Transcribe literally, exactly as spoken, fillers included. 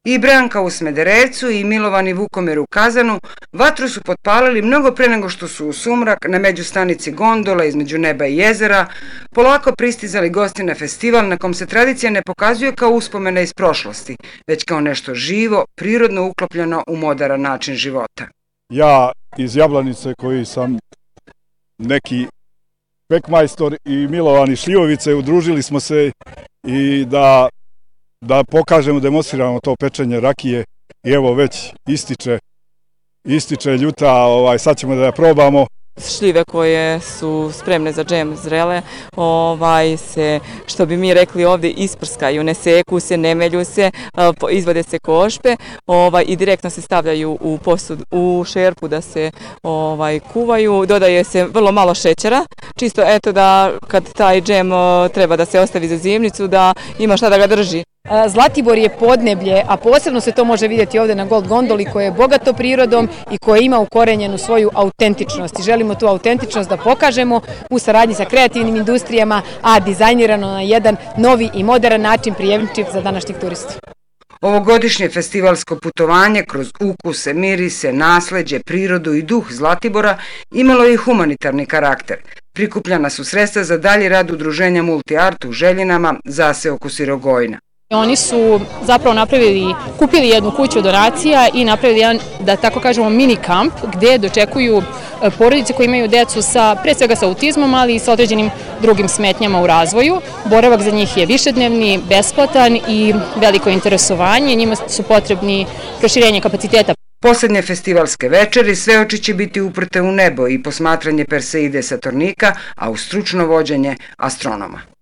I Branka u Smederevcu i Milovan i Vukomir u Kazanu vatru su potpalili mnogo pre nego što su u sumrak na međustanici gondola između neba i jezera polako pristizali gosti na festival na kom se tradicija ne pokazuje kao uspomena iz prošlosti, već kao nešto živo, prirodno uklopljeno u moderan način života. Ja iz Jablanice koji sam neki pekmajstor i Milovan iz Šljivovice udružili smo se i da da pokažemo, demonstriramo to pečenje rakije i evo već ističe, ističe ljuta, ovaj, sad ćemo da je probamo. Šljive koje su spremne za džem zrele, ovaj, se, što bi mi rekli ovdje, isprskaju, ne seku se, ne melju se, izvode se košpe ovaj, i direktno se stavljaju u posud, u šerpu da se ovaj, kuvaju. Dodaje se vrlo malo šećera, čisto eto da kad taj džem treba da se ostavi za zimnicu, da ima šta da ga drži. Zlatibor je podneblje, a posebno se to može vidjeti ovdje na Gold gondoli, koje je bogato prirodom i koje ima ukorenjenu svoju autentičnost. I želimo tu autentičnost da pokažemo u saradnji sa kreativnim industrijama, a dizajnirano na jedan novi i modern način prijemčiv za današnjih turista. Ovogodišnje festivalsko putovanje kroz ukuse, mirise, nasleđe, prirodu i duh Zlatibora imalo je i humanitarni karakter. Prikupljana su sredstva za dalji rad udruženja Multiart u Željinama, zaseoku Sirogojna. Oni su zapravo napravili, kupili jednu kuću donacija i napravili jedan, da tako kažemo, mini kamp gdje dočekuju porodice koji imaju decu sa, pre svega sa autizmom, ali i sa određenim drugim smetnjama u razvoju. Boravak za njih je višednevni, besplatan i veliko interesovanje. Njima su potrebni proširenje kapaciteta. Posljednje festivalske večeri sve oči će biti uprte u nebo i posmatranje Perseide Saturnika, a u stručno vođenje astronoma.